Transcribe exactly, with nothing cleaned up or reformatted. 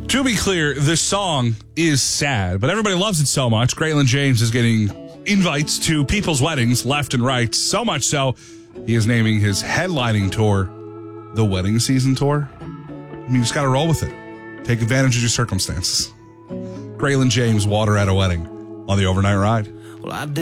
To be clear, this song is sad, but everybody loves it so much. Graylin James is getting invites to people's weddings left and right. So much so, he is naming his headlining tour the Wedding Season Tour. I mean, you just got to roll with it. Take advantage of your circumstances. Graylin James, Water at a Wedding on the Overnight Ride. Well, I did.